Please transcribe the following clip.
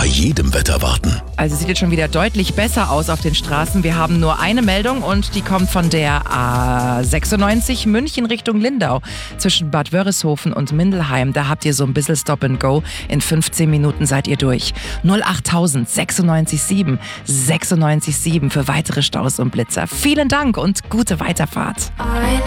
bei jedem Wetter warten. Also sieht jetzt schon wieder deutlich besser aus auf den Straßen. Wir haben nur eine Meldung und die kommt von der A96 München Richtung Lindau. Zwischen Bad Wörishofen und Mindelheim, da habt ihr so ein bisschen Stop and Go. In 15 Minuten seid ihr durch. 08000 96 7 96 7 für weitere Staus und Blitzer. Vielen Dank und gute Weiterfahrt.